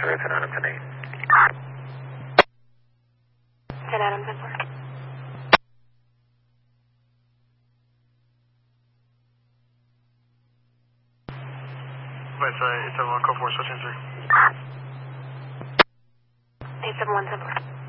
Charlie, 10 Adam 10 8. 10 Adam 10 4. Wait, sorry, 871 code 4, switching 3. 871 10 4.